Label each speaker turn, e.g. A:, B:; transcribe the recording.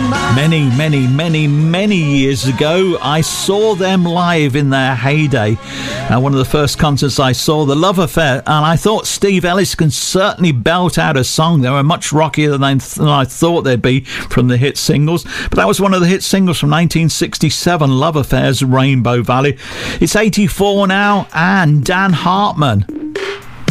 A: Many years ago, I saw them live in their heyday. One of the first concerts I saw, The Love Affair, and I thought Steve Ellis can certainly belt out a song. They were much rockier than I thought they'd be from the hit singles, but that was one of the hit singles from 1967, Love Affair's Rainbow Valley. It's 84 now, and Dan Hartman